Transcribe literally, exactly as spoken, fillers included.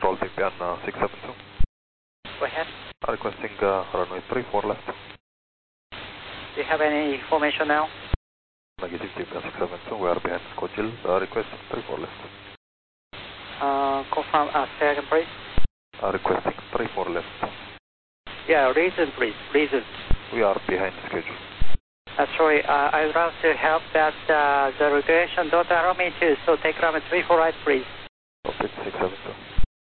Roll Vivian uh, six seven two. Go ahead. Requesting uh, runway three four left. Do you have any information now? Negative Vivian six seven two, we are behind schedule. Uh, requesting three four left. Uh, confirm, uh, say again, please. Uh, requesting three four left. Yeah, reason, please, reason. We are behind schedule. Uh, sorry, uh, I'd love to help that uh, the regulation don't allow me to, so take runway three four right, please. Roll six seven two.